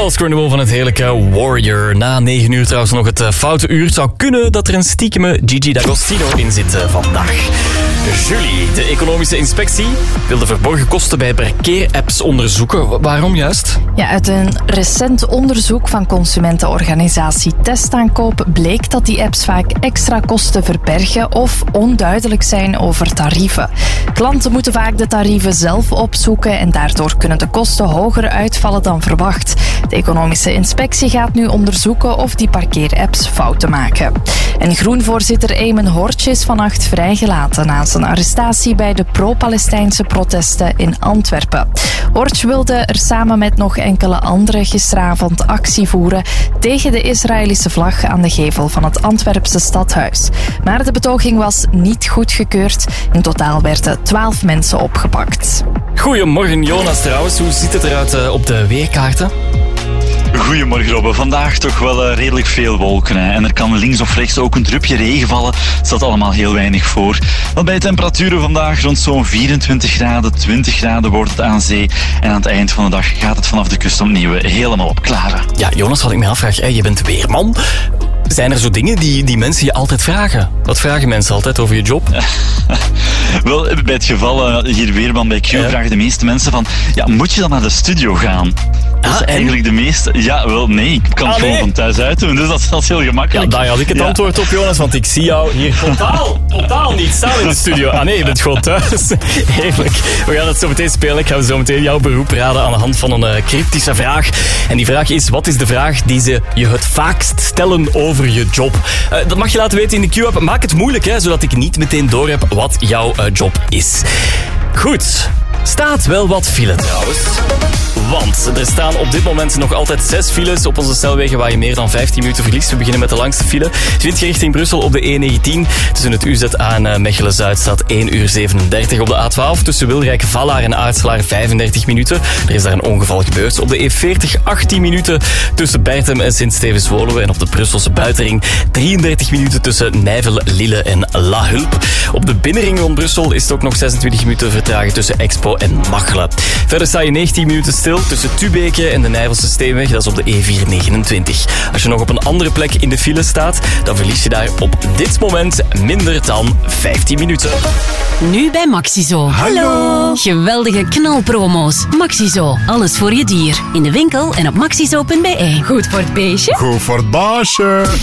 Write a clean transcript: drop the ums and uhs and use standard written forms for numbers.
Charles Cornwall van het heerlijke Warrior. Na 9 uur trouwens nog het foute uur. Het zou kunnen dat er een stiekeme Gigi D'Agostino in zit vandaag. Julie, de economische inspectie wil de verborgen kosten bij parkeerapps onderzoeken. Waarom juist? Ja, uit een recent onderzoek van consumentenorganisatie Testaankoop bleek dat die apps vaak extra kosten verbergen of onduidelijk zijn over tarieven. Klanten moeten vaak de tarieven zelf opzoeken en daardoor kunnen de kosten hoger uitvallen dan verwacht. De economische inspectie gaat nu onderzoeken of die parkeerapps fouten maken. En Groenvoorzitter Eamon Hortje is vannacht vrijgelaten na zijn arrestatie bij de pro-Palestijnse protesten in Antwerpen. Hortje wilde er samen met nog enkele anderen gisteravond actie voeren tegen de Israëlische vlag aan de gevel van het Antwerpse stadhuis. Maar de betoging was niet goedgekeurd. In totaal werden 12 mensen opgepakt. Goedemorgen Jonas trouwens. Hoe ziet het eruit op de weerkaarten? Goedemorgen Robbe. Vandaag toch wel redelijk veel wolken. Hè. En er kan links of rechts ook een drupje regen vallen. Het stelt allemaal heel weinig voor. Want bij temperaturen vandaag rond zo'n 24 graden, 20 graden wordt het aan zee. En aan het eind van de dag gaat het vanaf de kust opnieuw helemaal opklaren. Ja, Jonas, wat ik me afvraag, je bent weerman. Zijn er zo dingen die mensen je altijd vragen? Wat vragen mensen altijd over je job? Wel, bij het geval hier weerman bij Q vragen de meeste mensen van... Ja, moet je dan naar de studio gaan? Dat is eigenlijk de meeste... Ja, wel, nee. Ik kan het gewoon van thuis uit doen, dus dat is heel gemakkelijk. Ja, daar had ik het antwoord op, Jonas, want ik zie jou hier totaal niet staan in de studio. Ah nee, je bent gewoon thuis. Heerlijk. We gaan het zo meteen spelen. Ik ga zo meteen jouw beroep raden aan de hand van een cryptische vraag. En die vraag is, wat is de vraag die ze je het vaakst stellen over je job? Dat mag je laten weten in de Q-app. Maak het moeilijk, hè, zodat ik niet meteen doorheb wat jouw job is. Goed. Staat wel wat file trouwens. Want er staan op dit moment nog altijd 6 files op onze snelwegen waar je meer dan 15 minuten verliest. We beginnen met de langste file. Je vindt je richting Brussel op de E19. Tussen het UZA en Mechelen-Zuid staat 1 uur 37. Op de A12 tussen Wilrijk, Vallaar en Aartselaar 35 minuten. Er is daar een ongeval gebeurd. Op de E40 18 minuten tussen Bertem en Sint-Stevens-Woluwe. En op de Brusselse buitenring 33 minuten tussen Nijvel, Lille en La Hulp. Op de binnenring rond Brussel is het ook nog 26 minuten vertragen tussen Expo en Machelen. Verder sta je 19 minuten stil tussen Tubeke en de Nijvelse Steenweg. Dat is op de E429. Als je nog op een andere plek in de file staat, dan verlies je daar op dit moment minder dan 15 minuten. Nu bij Maxizo. Hallo! Geweldige knalpromo's. Maxizo, alles voor je dier. In de winkel en op maxizo.be. Goed voor het beestje. Goed voor het baasje.